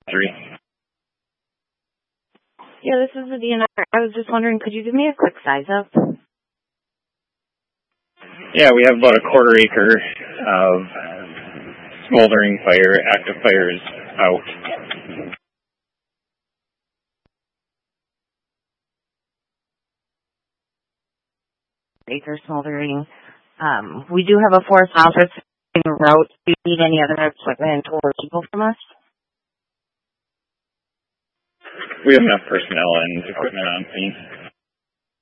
Yeah, this is the DNR. I was just wondering, could you give me a quick size up? Yeah, we have about a quarter acre of smoldering fire, active fires out. Acre smoldering. We do have a forest office in route. Do you need any other equipment or people from us? We have enough personnel and equipment on scene.